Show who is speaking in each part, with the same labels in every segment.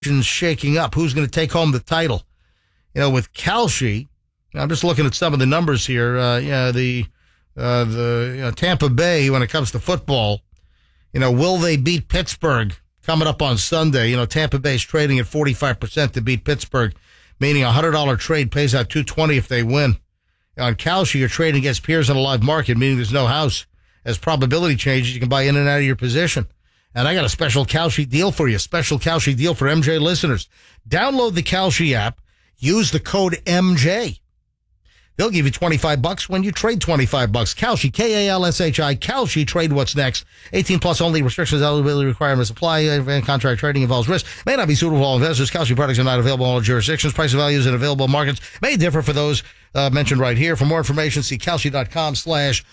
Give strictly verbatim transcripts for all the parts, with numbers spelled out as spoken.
Speaker 1: shaking up. Who's going to take home the title? You know, with Kalshi, I'm just looking at some of the numbers here. Uh, yeah, the uh, the you know, Tampa Bay, when it comes to football, you know, will they beat Pittsburgh coming up on Sunday? You know, Tampa Bay's trading at forty-five percent to beat Pittsburgh, meaning a one hundred dollars trade pays out two hundred twenty dollars if they win. On Kalshi, you're trading against peers in a live market, meaning there's no house. As probability changes, you can buy in and out of your position. And I got a special Kalshi deal for you, special Kalshi deal for M J listeners. Download the Kalshi app, use the code M J. They'll give you twenty-five bucks when you trade twenty-five bucks. Kalshi, K A L S H I, Kalshi, trade what's next. eighteen plus only, restrictions, eligibility requirements apply. Contract trading involves risk. May not be suitable for all investors. Kalshi products are not available in all jurisdictions. Price of values in available markets may differ for those uh, mentioned right here. For more information, see Kalshi.com slash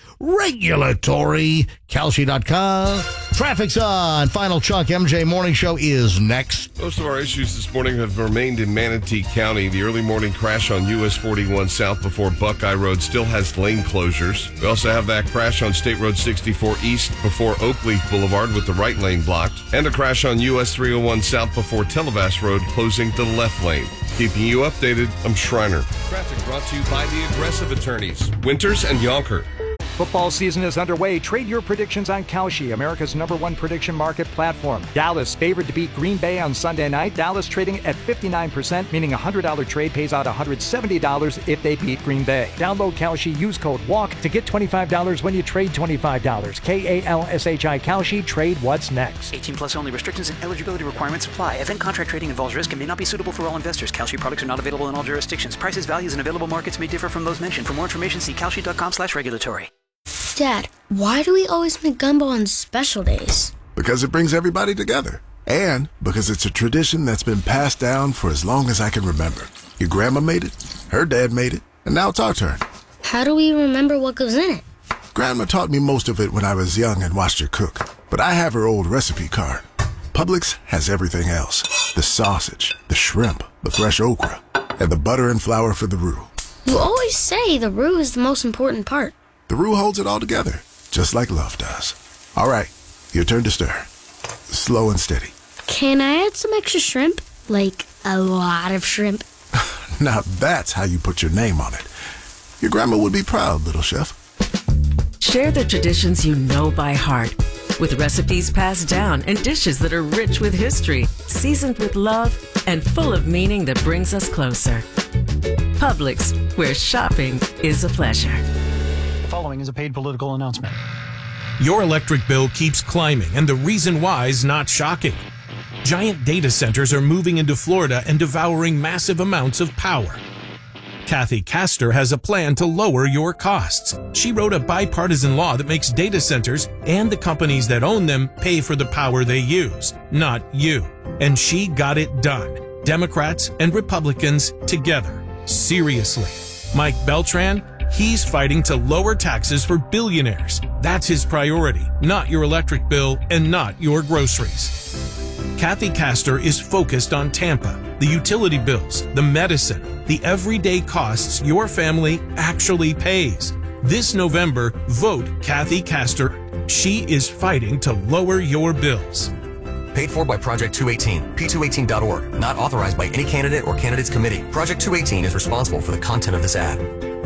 Speaker 1: regulatory. Kalshi dot com. Traffic's on. Final chunk. M J Morning Show is next.
Speaker 2: Most of our issues this morning have remained in Manatee County. The early morning crash on U S forty-one South before Buckeye Road still has lane closures. We also have that crash on State Road sixty-four East before Oakleaf Boulevard with the right lane blocked. And a crash on U S three oh one South before Televas Road closing the left lane. Keeping you updated, I'm Schreiner. Traffic brought to you by the Aggressive Attorneys, Winters and Yonker.
Speaker 3: Football season is underway. Trade your predictions on Kalshi, America's number one prediction market platform. Dallas favored to beat Green Bay on Sunday night. Dallas trading at fifty-nine percent, meaning a one hundred dollars trade pays out one hundred seventy dollars if they beat Green Bay. Download Kalshi, use code WALK to get twenty-five dollars when you trade twenty-five dollars. K A L S H I Kalshi, trade what's next.
Speaker 4: eighteen plus only, restrictions and eligibility requirements apply. Event contract trading involves risk and may not be suitable for all investors. Kalshi products are not available in all jurisdictions. Prices, values, and available markets may differ from those mentioned. For more information, see Kalshi.com slash regulatory.
Speaker 5: Dad, why do we always make gumbo on special days?
Speaker 6: Because it brings everybody together. And because it's a tradition that's been passed down for as long as I can remember. Your grandma made it, her dad made it, and now it's our turn.
Speaker 5: How do we remember what goes in it?
Speaker 6: Grandma taught me most of it when I was young and watched her cook. But I have her old recipe card. Publix has everything else. The sausage, the shrimp, the fresh okra, and the butter and flour for the roux.
Speaker 5: You always say the roux is the most important part.
Speaker 6: The roux holds it all together, just like love does. All right, your turn to stir. Slow and steady.
Speaker 5: Can I add some extra shrimp? Like, a lot of shrimp?
Speaker 6: Now that's how you put your name on it. Your grandma would be proud, little chef.
Speaker 7: Share the traditions you know by heart, with recipes passed down and dishes that are rich with history, seasoned with love, and full of meaning that brings us closer. Publix, where shopping is a pleasure.
Speaker 8: The following is a paid political announcement.
Speaker 9: Your electric bill keeps climbing, and the reason why is not shocking. Giant data centers are moving into Florida and devouring massive amounts of power. Kathy Castor has a plan to lower your costs. She wrote a bipartisan law that makes data centers and the companies that own them pay for the power they use, not you. And she got it done. Democrats and Republicans together. Seriously. Mike Beltran? He's fighting to lower taxes for billionaires. That's his priority, not your electric bill and not your groceries. Kathy Castor is focused on Tampa, the utility bills, the medicine, the everyday costs your family actually pays. This November, vote Kathy Castor. She is fighting to lower your bills.
Speaker 10: Paid for by Project two eighteen, P two eighteen dot org. Not authorized by any candidate or candidates committee. Project two eighteen is responsible for the content of this ad.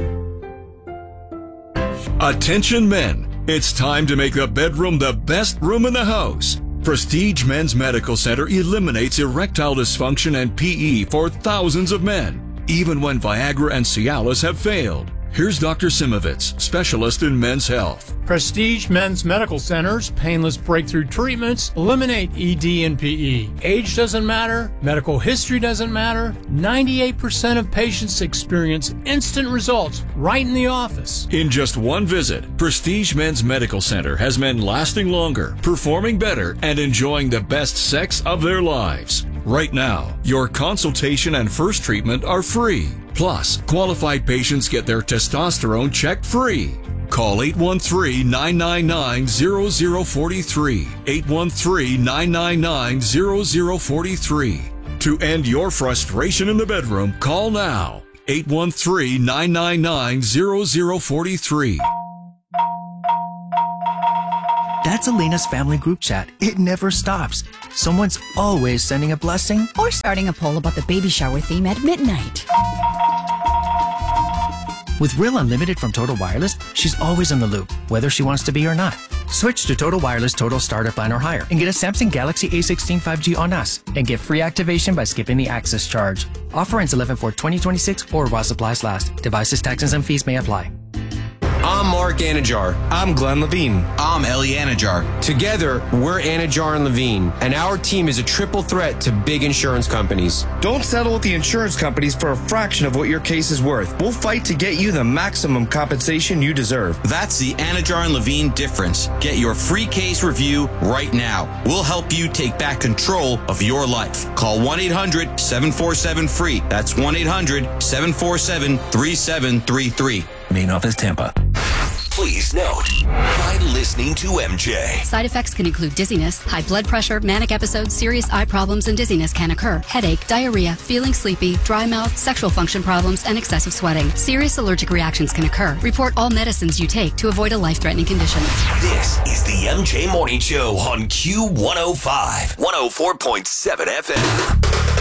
Speaker 11: Attention men, it's time to make the bedroom the best room in the house. Prestige Men's Medical Center eliminates erectile dysfunction and P E for thousands of men, even when Viagra and Cialis have failed. Here's Doctor Simovitz, specialist in men's health.
Speaker 12: Prestige Men's Medical Center's painless breakthrough treatments eliminate E D and P E. Age doesn't matter. Medical history doesn't matter. ninety-eight percent of patients experience instant results right in the office.
Speaker 11: In just one visit, Prestige Men's Medical Center has men lasting longer, performing better, and enjoying the best sex of their lives. Right now, your consultation and first treatment are free. Plus, qualified patients get their testosterone checked free. Call eight one three, nine nine nine, zero zero four three, eight one three, nine nine nine, zero zero four three. To end your frustration in the bedroom, call now, eight one three, nine nine nine, zero zero four three.
Speaker 13: That That's Elena's family group chat. It never stops. Someone's always sending a blessing
Speaker 14: or starting a poll about the baby shower theme at midnight.
Speaker 13: With Real Unlimited from Total Wireless, she's always in the loop, whether she wants to be or not. Switch to Total Wireless Total Starter Plan or higher and get a Samsung Galaxy A sixteen five G on us and get free activation by skipping the access charge. Offer ends eleven four twenty twenty-six or while supplies last. Devices, taxes, and fees may apply.
Speaker 15: I'm Mark Anajar. I'm Glenn Levine.
Speaker 16: I'm Ellie Anajar.
Speaker 15: Together, we're Anajar and Levine, and our team is a triple threat to big insurance companies.
Speaker 16: Don't settle with the insurance companies for a fraction of what your case is worth. We'll fight to get you the maximum compensation you deserve.
Speaker 17: That's the Anajar and Levine difference. Get your free case review right now. We'll help you take back control of your life. Call one eight hundred seven four seven free. That's one eight hundred seven four seven three seven three three.
Speaker 13: Main office, Tampa.
Speaker 18: Please note, by listening to M J.
Speaker 19: Side effects can include dizziness, high blood pressure, manic episodes, serious eye problems, and dizziness can occur. Headache, diarrhea, feeling sleepy, dry mouth, sexual function problems, and excessive sweating. Serious allergic reactions can occur. Report all medicines you take to avoid a life-threatening condition.
Speaker 18: This is the M J Morning Show on Q one oh five, one oh four point seven F M.